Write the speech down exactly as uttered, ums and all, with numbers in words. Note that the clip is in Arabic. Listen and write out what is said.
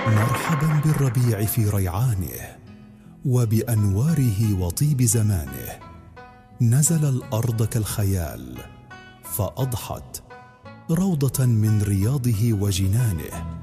مرحبا بالربيع في ريعانه وبأنواره وطيب زمانه. نزل الأرض كالخيال فأضحت روضة من رياضه وجنانه.